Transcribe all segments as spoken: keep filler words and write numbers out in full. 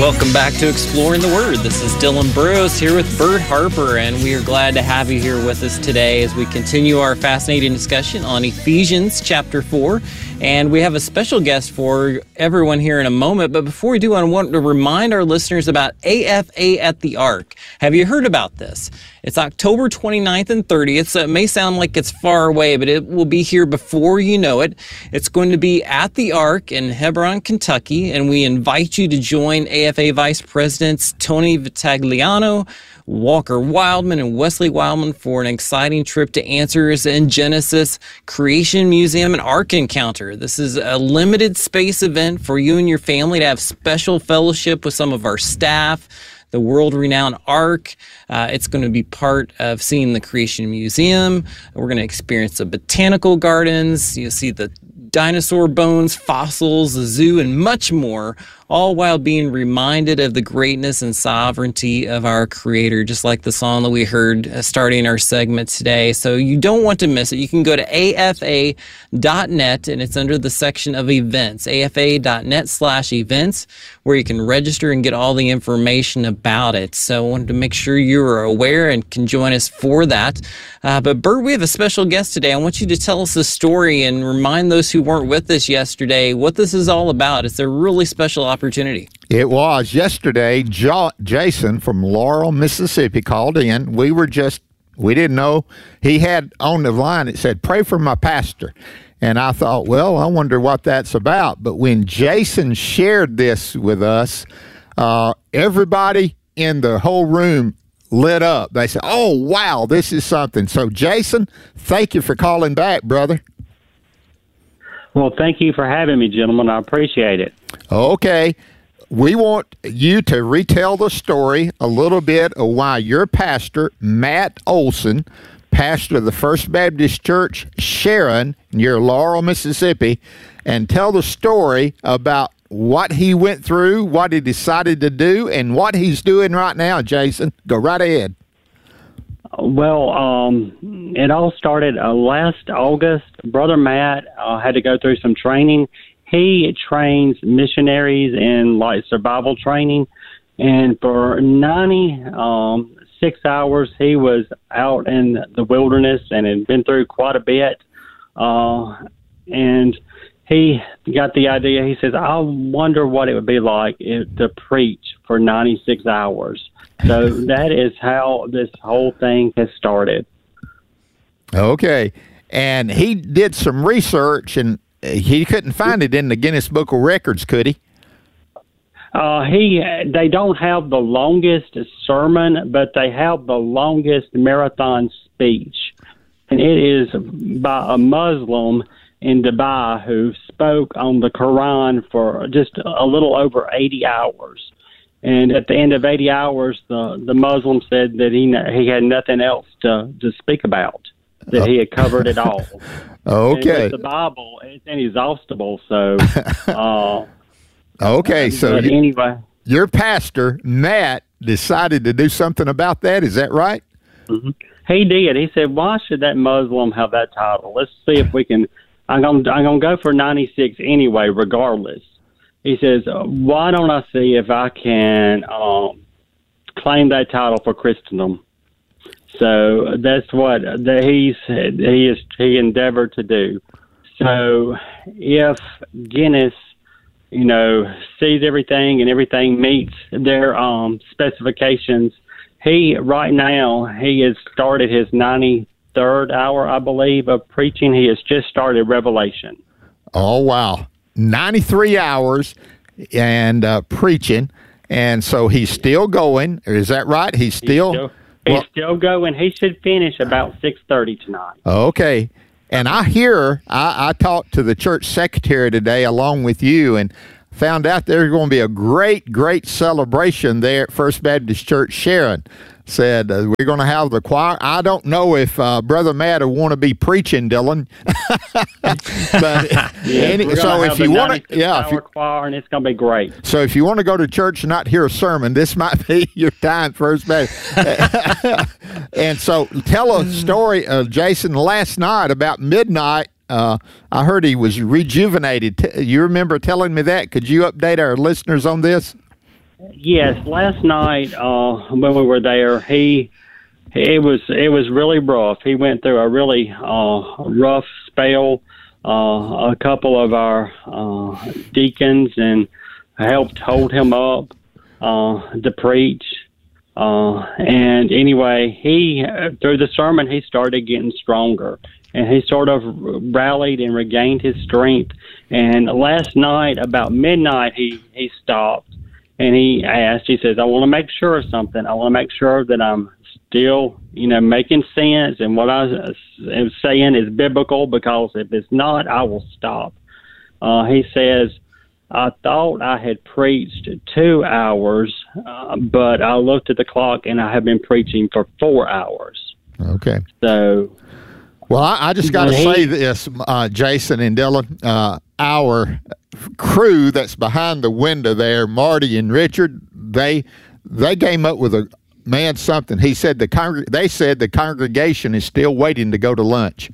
Welcome back to Exploring the Word. This is Dylan Burrows here with Bert Harper, and we are glad to have you here with us today as we continue our fascinating discussion on Ephesians chapter four. And we have a special guest for everyone here in a moment. But before we do, I want to remind our listeners about A F A at the Ark. Have you heard about this? It's October twenty-ninth and thirtieth, so it may sound like it's far away, but it will be here before you know it. It's going to be at the Ark in Hebron, Kentucky, and we invite you to join A F A Vice Presidents Tony Vitagliano, Walker Wildman, and Wesley Wildman for an exciting trip to Answers in Genesis, Creation Museum, and Ark Encounter. This is a limited space event for you and your family to have special fellowship with some of our staff, the world-renowned Ark. Uh, it's going to be part of seeing the Creation Museum. We're going to experience the botanical gardens. You'll see the dinosaur bones, fossils, the zoo, and much more, all while being reminded of the greatness and sovereignty of our Creator, just like the song that we heard uh, starting our segment today. So you don't want to miss it. You can go to A F A dot net, and it's under the section of events, A F A dot net slash events, where you can register and get all the information about it. So I wanted to make sure you are aware and can join us for that. Uh, but Bert, we have a special guest today. I want you to tell us the story and remind those who weren't with us yesterday what this is all about. It's a really special opportunity. It was. Yesterday, jo- Jason from Laurel, Mississippi called in. We were just, we didn't know. He had on the line, it said, "Pray for my pastor." And I thought, well, I wonder what that's about. But when Jason shared this with us, uh, everybody in the whole room lit up. They said, "Oh, wow, this is something." So, Jason, thank you for calling back, brother. Well, thank you for having me, gentlemen. I appreciate it. Okay. We want you to retell the story a little bit of why your pastor, Matt Olson, pastor of the First Baptist Church, Sharon, near Laurel, Mississippi, and tell the story about what he went through, what he decided to do, and what he's doing right now, Jason. Go right ahead. Well, um, it all started uh, last August. Brother Matt uh, had to go through some training. He trains missionaries in like survival training, and for ninety-six hours he was out in the wilderness and had been through quite a bit. Uh, and he got the idea. He says, "I wonder what it would be like if, to preach for ninety-six hours." So that is how this whole thing has started. Okay. And he did some research, and he couldn't find it in the Guinness Book of Records, could he? Uh, he they don't have the longest sermon, but they have the longest marathon speech. And it is by a Muslim in Dubai who spoke on the Quran for just a little over eighty hours. And at the end of eighty hours, the, the Muslim said that he he had nothing else to, to speak about, that he had covered it all. Okay. And with the Bible, it's inexhaustible, so... Uh, okay, so but you, anyway. Your pastor, Matt, decided to do something about that, is that right? Mm-hmm. He did. He said, "Why should that Muslim have that title? Let's see if we can... I'm going I'm going to go for ninety-six anyway, regardless." He says, "Why don't I see if I can um, claim that title for Christendom?" So that's what that he's he is he endeavored to do. So if Guinness, you know, sees everything and everything meets their um, specifications, he right now he has started his ninety-third hour, I believe, of preaching. He has just started Revelation. Oh wow. ninety-three hours and uh, preaching, and so he's still going. Is that right? He's still... He's still, he's well, still going. He should finish about six thirty tonight. Okay. And I hear, I, I talked to the church secretary today along with you, and found out there's going to be a great, great celebration there at First Baptist Church Sharon. Said uh, we're going to have the choir. I don't know if uh, Brother Matt will want to be preaching, Dylan. but yeah, any, so if you want to, yeah, if you, choir, and it's going to be great. So if you want to go to church and not hear a sermon, this might be your time, First Baptist. And so, tell a story, uh, Jason. Last night about midnight, uh, I heard he was rejuvenated. You remember telling me that? Could you update our listeners on this? yes, last night uh, when we were there, he it was it was really rough. He went through a really uh, rough spell. Uh, a couple of our uh, deacons and helped hold him up uh, to preach. Uh, and anyway, he through the sermon he started getting stronger, and he sort of rallied and regained his strength. And last night, about midnight, he he stopped and he asked. He says, "I want to make sure of something. I want to make sure that I'm still, you know, making sense, and what I am saying is biblical, because if it's not, I will stop." Uh, he says, "I thought I had preached two hours, uh, but I looked at the clock and I have been preaching for four hours." Okay. So, well, I, I just got to say this, uh, Jason and Dylan, uh, our crew that's behind the window there, Marty and Richard, they they came up with a man something. He said the con- they said the congregation is still waiting to go to lunch.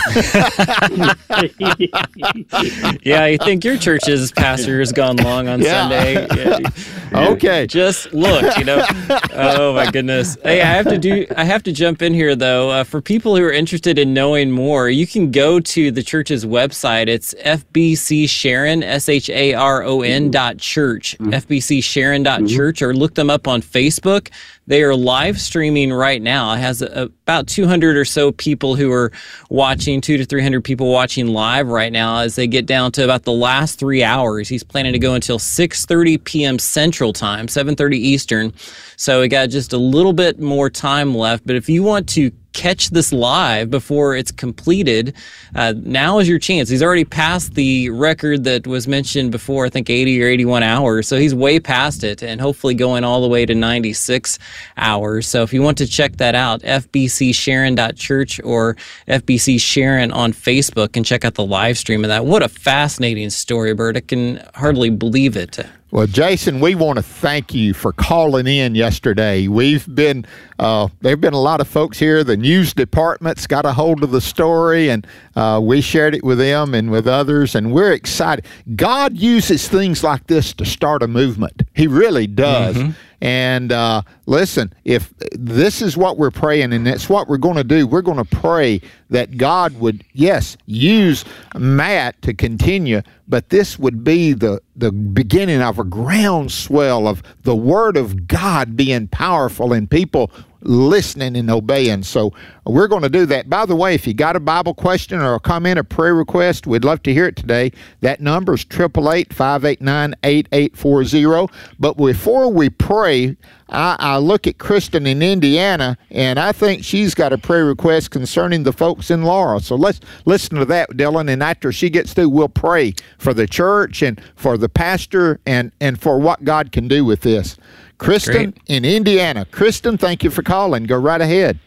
Yeah, you think your church's pastor has gone long on Yeah. Sunday? Yeah. Okay. Just look, you know. Oh my goodness. Hey, I have to do. I have to jump in here though. Uh, for people who are interested in knowing more, you can go to the church's website. It's F B C Sharon, S H A R O N dot church, Mm-hmm. F B C Sharon dot church, or look them up on Facebook. They are live streaming right now. It has a, about two hundred or so people who are watching, two to three hundred people watching live right now as they get down to about the last three hours. He's planning to go until six thirty p.m. Central Time, seven thirty Eastern. So we got just a little bit more time left. But if you want to catch this live before it's completed, uh, now is your chance. He's already passed the record that was mentioned before, I think eighty or eighty-one hours. So he's way past it, and hopefully going all the way to ninety-six hours. So if you want to check that out, F B C Sharon dot church or F B C Sharon on Facebook, and check out the live stream of that. What a fascinating story, Bert. I can hardly believe it. Well, Jason, we want to thank you for calling in yesterday. We've been, uh, there have been a lot of folks here. The news department's got a hold of the story, and uh, we shared it with them and with others, and we're excited. God uses things like this to start a movement. He really does. Mm-hmm. And uh, listen, if this is what we're praying, and that's what we're going to do, we're going to pray that God would, yes, use Matt to continue, but this would be the, the beginning of a groundswell of the Word of God being powerful and people listening and obeying. So we're going to do that. By the way, if you got a Bible question or a comment or prayer request, we'd love to hear it today. That number is eight eight eight, five eight nine, eight eight four zero. But before we pray, I, I look at Kristen in Indiana, and I think she's got a prayer request concerning the folks in Laurel. So let's listen to that, Dylan, and after she gets through, we'll pray for the church and for the pastor and, and for what God can do with this. Kristen Great. in Indiana. Kristen, thank you for calling. Go right ahead.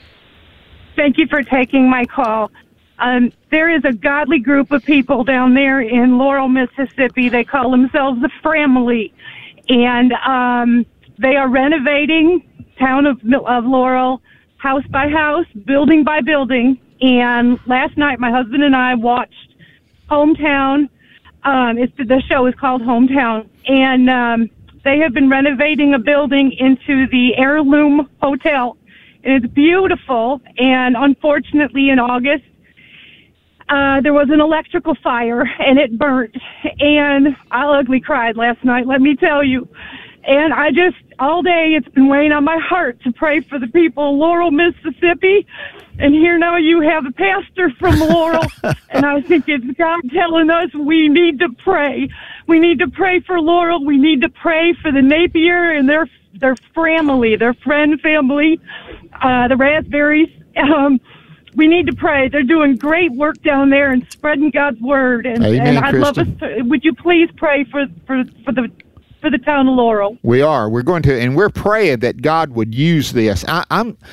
Thank you for taking my call. Um, there is a godly group of people down there in Laurel, Mississippi. They call themselves the Framily, and um, they are renovating town of, of Laurel house by house, building by building. And last night, my husband and I watched Hometown. Um, it's, the show is called Hometown, and um, they have been renovating a building into the Heirloom Hotel, and it's beautiful. And unfortunately, in August, uh, there was an electrical fire, and it burnt. And I ugly cried last night, let me tell you. And I just, all day, it's been weighing on my heart to pray for the people of Laurel, Mississippi. And here now you have a pastor from Laurel, and I think it's God telling us we need to pray. We need to pray for Laurel. We need to pray for the Napier and their their family, their friend family, uh, the Raspberries. Um, we need to pray. They're doing great work down there and spreading God's word. And, Amen, and I'd love us Kristen. to, would you please pray for, for, for the for the town of Laurel? We are. We're going to, and we're praying that God would use this. I, I'm